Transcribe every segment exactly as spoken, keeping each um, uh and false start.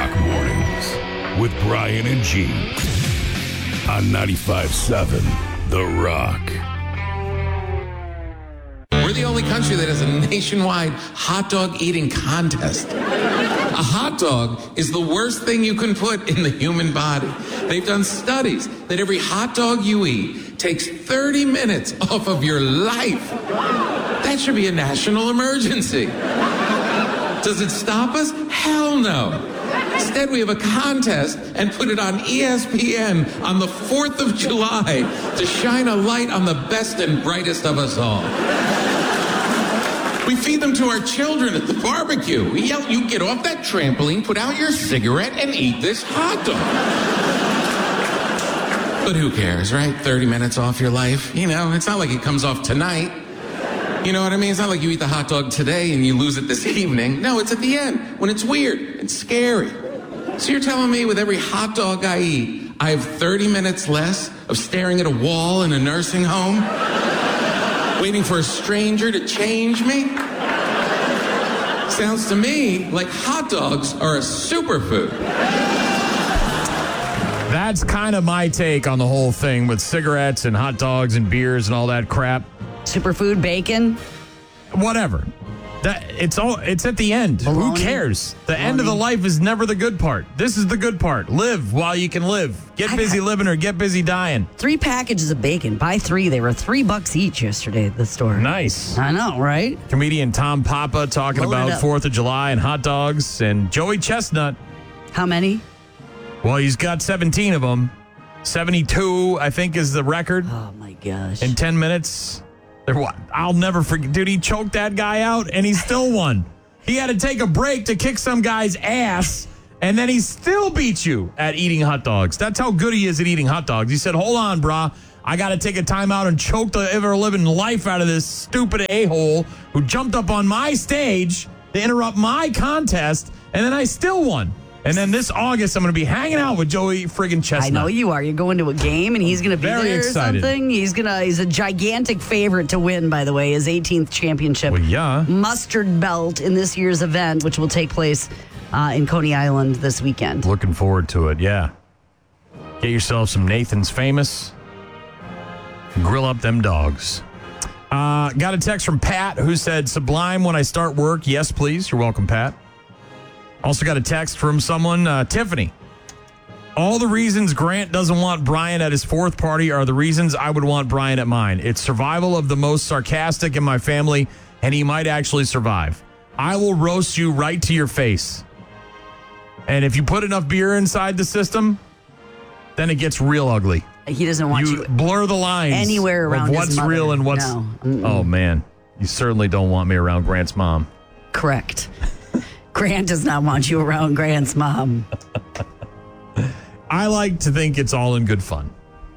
Rock Mornings with Brian and Gene on ninety-five point seven The Rock. We're the only country that has a nationwide hot dog eating contest. A hot dog is the worst thing you can put in the human body. They've done studies that every hot dog you eat takes thirty minutes off of your life. That should be a national emergency. Does it stop us? Hell no. Instead, we have a contest and put it on E S P N on the fourth of July to shine a light on the best and brightest of us all. We feed them to our children at the barbecue. We yell, you get off that trampoline, put out your cigarette, and eat this hot dog. But who cares, right? thirty minutes off your life. You know, it's not like it comes off tonight. You know what I mean? It's not like you eat the hot dog today and you lose it this evening. No, it's at the end when it's weird and scary. So you're telling me with every hot dog I eat, I have thirty minutes less of staring at a wall in a nursing home? Waiting for a stranger to change me? Sounds to me like hot dogs are a superfood. That's kind of my take on the whole thing with cigarettes and hot dogs and beers and all that crap. Superfood, bacon. Whatever. That it's all it's at the end. Baloney. Who cares? The Baloney. end of the life is never the good part. This is the good part. Live while you can live. Get I busy got- living or get busy dying. Three packages of bacon. Buy three. They were three bucks each yesterday at the store. Nice. I know, right? Comedian Tom Papa talking Load it about up. fourth of July and hot dogs, and Joey Chestnut. How many? Well, he's got seventeen of them. seventy-two, I think, is the record Oh, my gosh. in ten minutes. They're what? I'll never forget. Dude, he choked that guy out, and he still won. He had to take a break to kick some guy's ass, and then he still beat you at eating hot dogs. That's how good he is at eating hot dogs. He said, hold on, brah. I got to take a time out and choke the ever-living life out of this stupid a-hole who jumped up on my stage to interrupt my contest, and then I still won. And then this August, I'm going to be hanging out with Joey friggin' Chestnut. I know you are. You're going to a game, and he's going to be Very there excited. or something. He's gonna. He's a gigantic favorite to win, by the way, his eighteenth championship Well, yeah. mustard belt in this year's event, which will take place uh, in Coney Island this weekend. Looking forward to it, yeah. Get yourself some Nathan's Famous. Grill up them dogs. Uh, got a text from Pat who said, Sublime when I start work. Yes, please. You're welcome, Pat. Also got a text from someone, uh, Tiffany. All the reasons Grant doesn't want Brian at his fourth party are the reasons I would want Brian at mine. It's survival of the most sarcastic in my family, and he might actually survive. I will roast you right to your face. And if you put enough beer inside the system, then it gets real ugly. He doesn't want You you, blur the lines anywhere around of his what's mother. real and what's... No. Mm-mm. Oh, man. You certainly don't want me around Grant's mom. Correct. Grant does not want you around Grant's mom. I like to think it's all in good fun.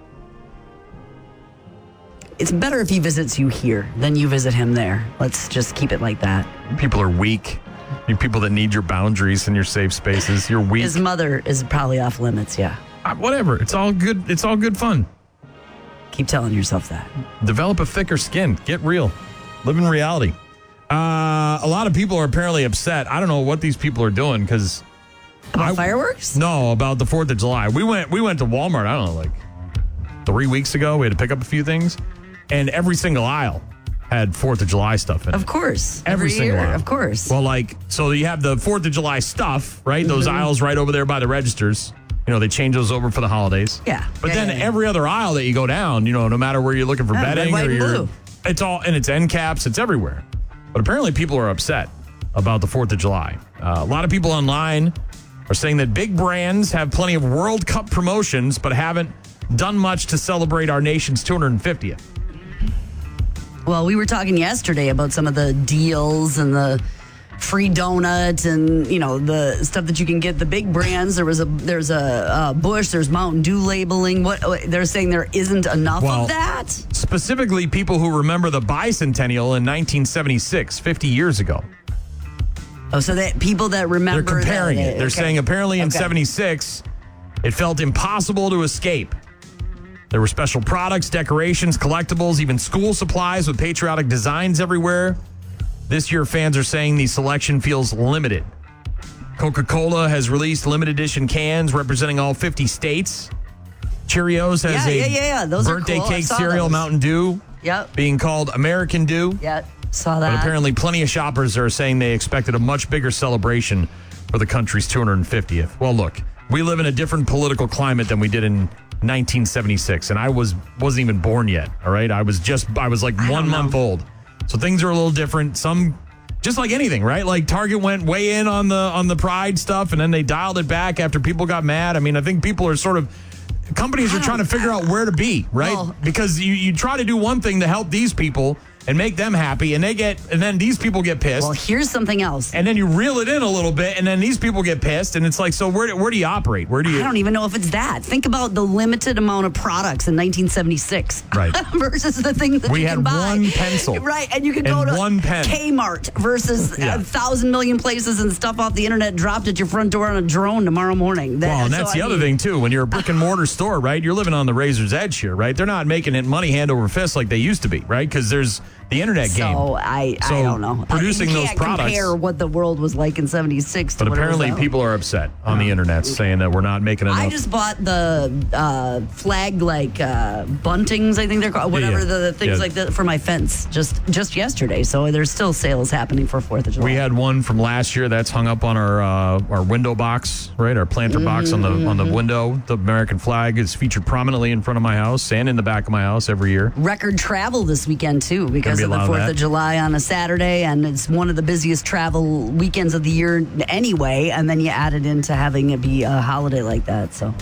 It's better if he visits you here than you visit him there. Let's just keep it like that. People are weak. You people that need your boundaries and your safe spaces. You're weak. His mother is probably off limits, yeah. Uh, whatever. It's all good. It's all good fun. Keep telling yourself that. Develop a thicker skin. Get real. Live in reality. Uh, a lot of people are apparently upset. I don't know what these people are doing because... About fireworks? No, about the fourth of July. We went we went to Walmart, I don't know, like three weeks ago. We had to pick up a few things. And every single aisle had fourth of July stuff in it. Of course. Every, Every single year, aisle. of course. Well, like, so you have the fourth of July stuff, right? Those Mm-hmm. aisles right over there by the registers. You know, they change those over for the holidays. Yeah. But Yeah, then yeah, yeah. every other aisle that you go down, you know, no matter where you're looking for Yeah, red, bedding white, or and you're, blue. it's all, and it's end caps, it's everywhere. But apparently people are upset about the fourth of July. Uh, a lot of people online are saying that big brands have plenty of World Cup promotions, but haven't done much to celebrate our nation's two hundred fiftieth. Well, we were talking yesterday about some of the deals and the free donut and, you know, the stuff that you can get, the big brands. There was a, there's a, uh Bush, there's Mountain Dew labeling. What they're saying there isn't enough Well, of that. Specifically, people who remember the bicentennial in nineteen seventy-six, fifty years ago. Oh, so that people that They're remember. comparing that, it. They're okay. saying apparently in Okay. seventy-six, it felt impossible to escape. There were special products, decorations, collectibles, even school supplies with patriotic designs everywhere. This year, fans are saying the selection feels limited. Coca-Cola has released limited edition cans representing all fifty states. Cheerios has Yeah, a yeah, yeah, yeah. Those are birthday cool. I cake saw cereal, those. Mountain Dew, Yep. being called American Dew. Yep. Saw that. But apparently plenty of shoppers are saying they expected a much bigger celebration for the country's two hundred fiftieth. Well, look, we live in a different political climate than we did in nineteen seventy-six, and I was wasn't even born yet. All right, I was just I was like I one don't know. month old, so things are a little different. Some, just like anything, right? Like Target went way in on the on the Pride stuff, and then they dialed it back after people got mad. I mean, I think people are sort of companies are trying to figure out where to be, right? Well- Because you you try to do one thing to help these people and make them happy, and they get and then these people get pissed. Well, here's something else. And then you reel it in a little bit, and then these people get pissed, and it's like, so where where do you operate? Where do you? I don't even know if it's that. Think about the limited amount of products in nineteen seventy-six, Right. versus the thing that We you had can buy. one pencil Right, and you can go and to one pen. Kmart versus Yeah. a thousand million places and stuff off the internet dropped at your front door on a drone tomorrow morning. That- Well, and so, that's I the other mean, thing too. When you're a brick and mortar store, right? You're living on the razor's edge here, right? They're not making it money hand over fist like they used to be, right? Because there's the internet game. So I, So I don't know. producing you those can't products- compare what the world was like in seventy-six to But what it was apparently, now. people are upset on the internet, saying that we're not making enough. I just bought the uh, flag like uh, buntings, I think they're called, whatever yeah. the, the things Yeah. like that for my fence just just yesterday. So there's still sales happening for Fourth of July. We had one from last year that's hung up on our uh, our window box, right? Our planter box on the on the window. The American flag is featured prominently in front of my house and in the back of my house every year. record travel this weekend too because be a of lot the of Fourth that. of July on a Saturday, and it's one of the busiest travel weekends of the year anyway. And then you add it into having it be a holiday like that. So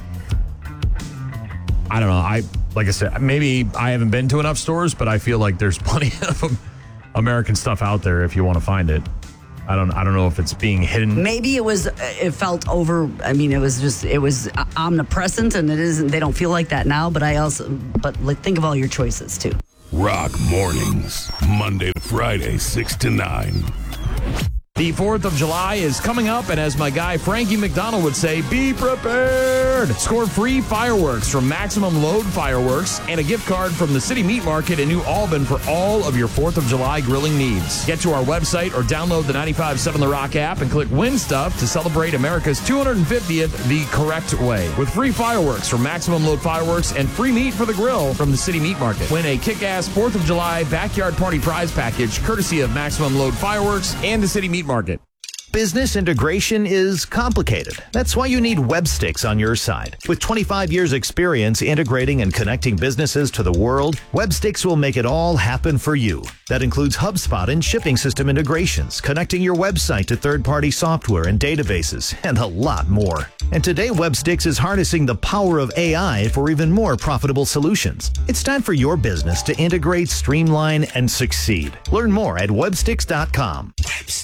I don't know. I like I said, maybe I haven't been to enough stores, but I feel like there's plenty of American stuff out there if you want to find it. I don't. I don't know if it's being hidden. maybe it was. It felt over. I mean, it was just. It was omnipresent, and it isn't. They don't feel like that now. But I also. But like, think of all your choices too. Rock mornings, Monday to Friday, six to nine. The fourth of July is coming up, and as my guy Frankie McDonald would say, be prepared. Score free fireworks from Maximum Load Fireworks and a gift card from the City Meat Market in New Albin for all of your fourth of July grilling needs. Get to our website or download the ninety-five point seven The Rock app and click Win Stuff to celebrate America's two hundred fiftieth the correct way. With free fireworks from Maximum Load Fireworks and free meat for the grill from the City Meat Market. Win a kick-ass fourth of July backyard party prize package courtesy of Maximum Load Fireworks and the City Meat Market. Business integration is complicated. That's why you need Websticks on your side. With twenty-five years experience integrating and connecting businesses to the world, Websticks will make it all happen for you. That includes HubSpot and shipping system integrations, connecting your website to third-party software and databases, and a lot more. And today, Websticks is harnessing the power of A I for even more profitable solutions. It's time for your business to integrate, streamline, and succeed. Learn more at websticks dot com.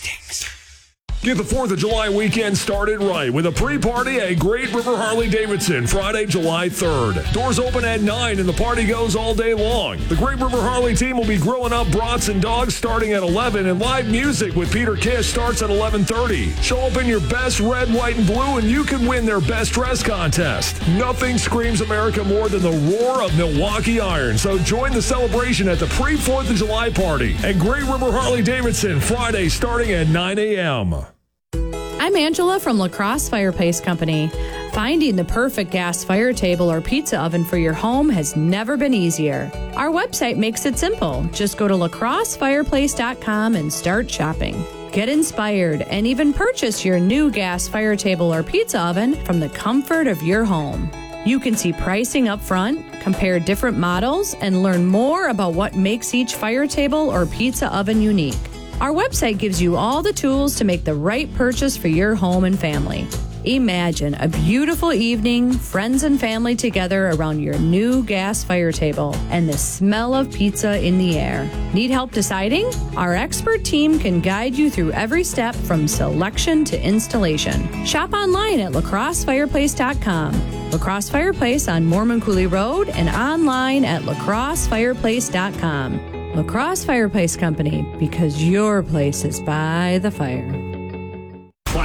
Get the fourth of July weekend started right with a pre-party at Great River Harley-Davidson, Friday, July third. Doors open at nine and the party goes all day long. The Great River Harley team will be grilling up brats and dogs starting at eleven, and live music with Peter Kish starts at eleven thirty. Show up in your best red, white, and blue and you can win their best dress contest. Nothing screams America more than the roar of Milwaukee Iron, so join the celebration at the pre-fourth of July party at Great River Harley-Davidson, Friday starting at nine a.m. I'm Angela from La Crosse Fireplace Company. Finding the perfect gas fire table or pizza oven for your home has never been easier. Our website makes it simple. Just go to la crosse fireplace dot com and start shopping. Get inspired and even purchase your new gas fire table or pizza oven from the comfort of your home. You can see pricing up front, compare different models, and learn more about what makes each fire table or pizza oven unique. Our website gives you all the tools to make the right purchase for your home and family. Imagine a beautiful evening, friends and family together around your new gas fire table and the smell of pizza in the air. Need help deciding? Our expert team can guide you through every step from selection to installation. Shop online at la crosse fireplace dot com. La Crosse Fireplace on Mormon Cooley Road and online at la crosse fireplace dot com. La Crosse Fireplace Company, because your place is by the fire.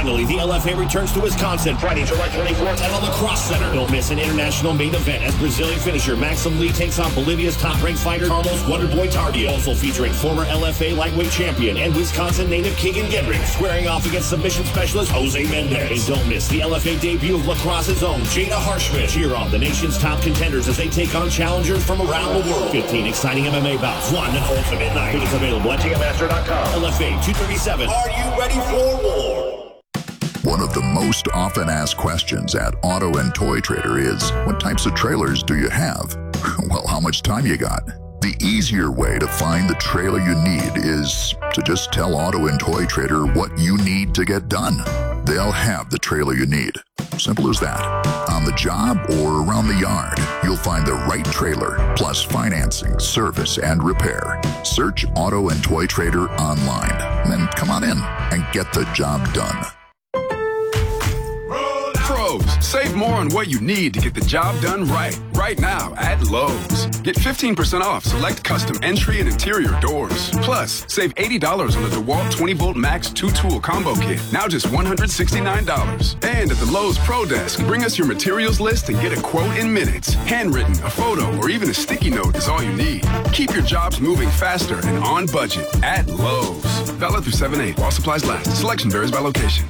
Finally, the L F A returns to Wisconsin Friday, July twenty-fourth at the Lacrosse Center. Don't miss an international main event as Brazilian finisher Maxim Lee takes on Bolivia's top-ranked fighter Carlos Wonderboy Tardio. Also featuring former L F A lightweight champion and Wisconsin native Keegan Gendrich squaring off against submission specialist Jose Mendez. And don't miss the L F A debut of lacrosse's own Jada Harshman. Cheer on the nation's top contenders as they take on challengers from around the world. fifteen exciting M M A bouts, one an ultimate night. Tickets available at ticketmaster dot com. L F A two thirty-seven. Are you ready for war? One of the most often asked questions at Auto and Toy Trader is, what types of trailers do you have? Well, how much time you got? The easier way to find the trailer you need is to just tell Auto and Toy Trader what you need to get done. They'll have the trailer you need. Simple as that. On the job or around the yard, you'll find the right trailer, plus financing, service, and repair. Search Auto and Toy Trader online. Then come on in and get the job done. Pros, save more on what you need to get the job done right. Right now at Lowe's. Get fifteen percent off select custom entry and interior doors. Plus, save eighty dollars on the DeWalt twenty volt Max two tool combo kit. Now just one hundred sixty-nine dollars. And at the Lowe's Pro Desk, bring us your materials list and get a quote in minutes. Handwritten, a photo, or even a sticky note is all you need. Keep your jobs moving faster and on budget at Lowe's. Valid through seven eight while supplies last. Selection varies by location.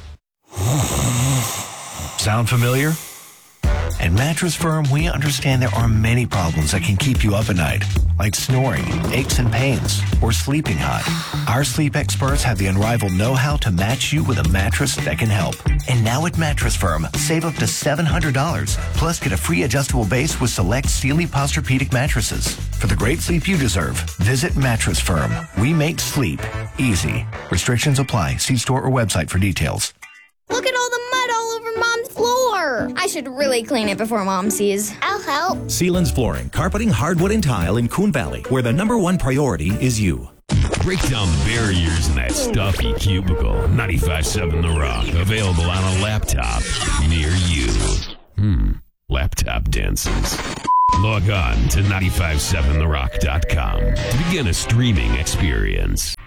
Sound familiar? At Mattress Firm, we understand there are many problems that can keep you up at night, like snoring, aches and pains, or sleeping hot. Our sleep experts have the unrivaled know-how to match you with a mattress that can help. And now at Mattress Firm, save up to seven hundred dollars, plus get a free adjustable base with select Sealy Posturepedic mattresses. For the great sleep you deserve, visit Mattress Firm. We make sleep easy. Restrictions apply. See store or website for details. Look at all the mud all over Mom's floor. I should really clean it before Mom sees. I'll help. Sealand's Flooring, carpeting, hardwood, and tile in Coon Valley, where the number one priority is you. Break down barriers in that stuffy cubicle. ninety-five seven The Rock. Available on a laptop near you. Hmm. Laptop dances. Log on to nine five seven the rock dot com to begin a streaming experience.